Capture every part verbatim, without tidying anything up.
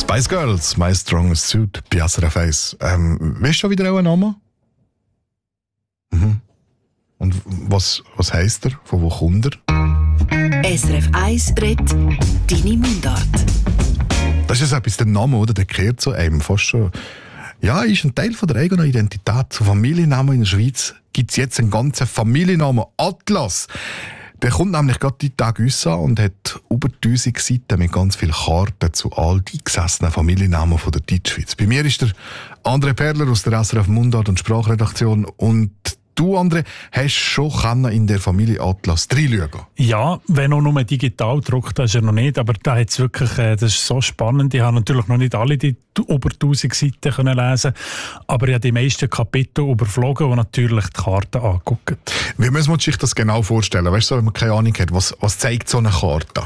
Spice Girls, My Strongest Suit, bei S R F eins. Ähm, weißt du schon wieder auch einen Namen? Mhm. Und was, was heisst er? Von wo kommt er? S R F eins redet deine Mundart. Das ist etwas, der Name, oder? Der kehrt zu einem fast schon. Ja, ist ein Teil von der eigenen Identität. Zu Familiennamen in der Schweiz gibt es jetzt einen ganzen Familiennamen Atlas. Der kommt nämlich gerade die Tage raus und hat über tausend Seiten mit ganz vielen Karten zu all die eingesessenen Familiennamen von der Deutschschweiz. Bei mir ist der André Perler aus der S R F Mundart und Sprachredaktion. Und du, André, hast schon in der Familie Atlas reinschauen. Ja, wenn auch nur digital gedruckt, das ist er noch nicht, aber da hat's wirklich, äh, das ist so spannend. Ich habe natürlich noch nicht alle die über tausend Seiten können lesen, aber ich habe die meisten Kapitel überflogen und natürlich die Karten angeguckt. Wie muss man sich das genau vorstellen? Weißt du, wenn man keine Ahnung hat, was, was zeigt so eine Karte?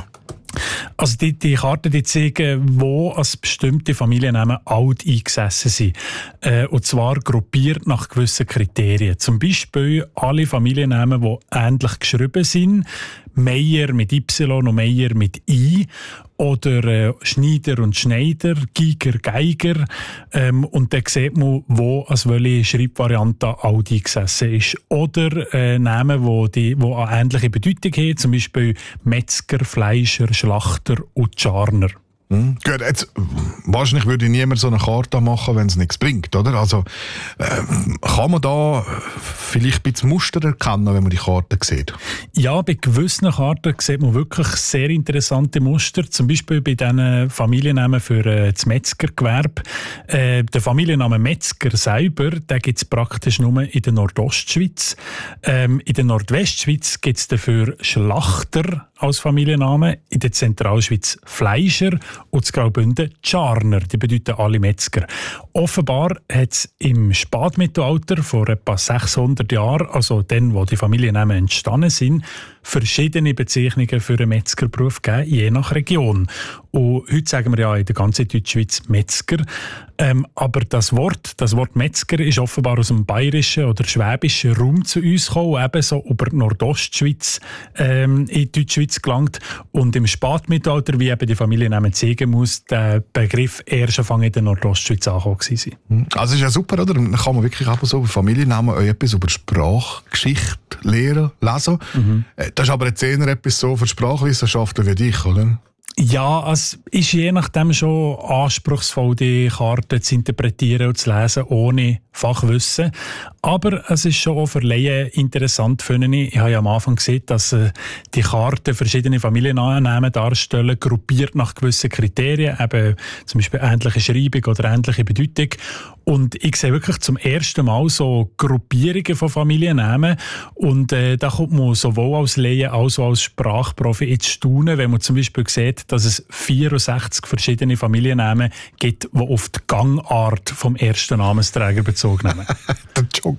Also die, die Karten die zeigen, wo als bestimmte Familiennamen alt eingesessen sind. Äh, und zwar gruppiert nach gewissen Kriterien. Zum Beispiel alle Familiennamen, die ähnlich geschrieben sind. Meier mit Y und Meier mit I. Oder äh, Schneider und Schneider, Giger, Geiger. Ähm, und dann sieht man, wo als welche Schreibvariante alt eingesessen ist. Oder äh, Namen, die, die, die eine ähnliche Bedeutung haben. Zum Beispiel Metzger, Fleischer, Schlachter und Scharner. Hm. Gut, jetzt, wahrscheinlich würde niemand so eine Karte machen, wenn es nichts bringt, oder? Also, äh, kann man da vielleicht ein bisschen Muster erkennen, wenn man die Karte sieht? Ja, bei gewissen Karten sieht man wirklich sehr interessante Muster. Zum Beispiel bei diesen Familiennamen für äh, das Metzgergewerbe. Äh, der Familienname Metzger selber, den gibt es praktisch nur in der Nordostschweiz. Ähm, in der Nordwestschweiz gibt es dafür Schlachter als Familienname, in der Zentralschweiz Fleischer und in Graubünden Scharner, die bedeuten alle Metzger. Offenbar hat es im Spätmittelalter, vor etwa sechshundert Jahren, also dann, wo die Familiennamen entstanden sind, verschiedene Bezeichnungen für einen Metzgerberuf gegeben, je nach Region. Und heute sagen wir ja in der ganzen Deutschschweiz Metzger. Ähm, aber das Wort, das Wort Metzger ist offenbar aus dem bayerischen oder schwäbischen Raum zu uns gekommen, ebenso über die Nordostschweiz ähm, in die Deutschschweiz gelangt. Und im Spätmittelalter, wie eben die Familiennamen zeigen muss, der Begriff erst Anfang in der Nordostschweiz angekommen sein. Also ist ja super, oder? Dann kann man wirklich ab und zu über Familiennamen auch etwas über Sprachgeschichte lernen, lesen. Mhm. Das ist aber jetzt eher etwas so für Sprachwissenschaftler wie dich, oder? Ja, es ist je nachdem schon anspruchsvoll, die Karten zu interpretieren und zu lesen, ohne Fachwissen. Aber es ist schon auch für Laien interessant, finde ich. Ich habe ja am Anfang gesehen, dass äh, die Karten verschiedene Familiennamen darstellen, gruppiert nach gewissen Kriterien, eben zum Beispiel ähnliche Schreibung oder ähnliche Bedeutung. Und ich sehe wirklich zum ersten Mal so Gruppierungen von Familiennamen. Und äh, da kommt man sowohl als Laie als auch als Sprachprofi ins Staunen, wenn man zum Beispiel sieht, dass es vierundsechzig verschiedene Familiennamen gibt, die auf die Gangart vom ersten Namensträger Bezug nehmen. Der Jock.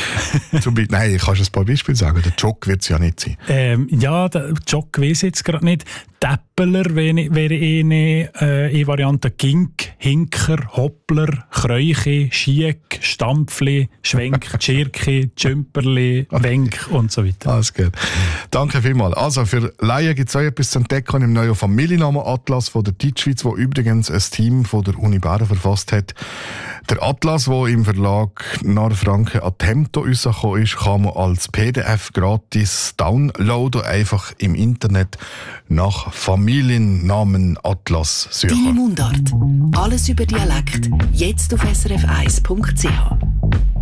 Nein, kannst du ein paar Beispiele sagen? Der Jock wird es ja nicht sein. Ähm, ja, der Jock weiss ich jetzt gerade nicht. Täppeler wäre, wäre eine, äh, eine Variante. Gink, Hinker, Hoppler, Kreuche, Schiek, Stampfli, Schwenk, Tschirki, Tschümperli, Wenk und so weiter. Alles gut. Danke vielmals. Also für Laien gibt es auch etwas zu entdecken im neuen Familiennamen-Atlas von der Deutschschweiz, wo übrigens ein Team von der Uni Bern verfasst hat. Der Atlas, der im Verlag Narfranken Attempto rausgekommen ist, kann man als P D F gratis downloaden, einfach im Internet nach Familiennamen Atlas suchen. Deine Mundart. Alles über Dialekt. Jetzt auf s r f eins punkt c h.